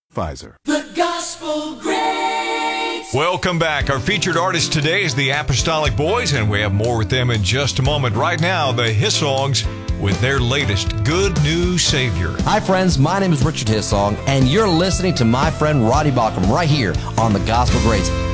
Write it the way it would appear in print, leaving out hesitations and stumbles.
Pfizer. The Gospel Greats. Welcome back. Our featured artist today is the Apostolic Boys, and we have more with them in just a moment. Right now, the Hissongs with their latest Good News Savior. Hi, friends. My name is Richard Hissong, and you're listening to my friend Roddy Bauckham right here on The Gospel Greats.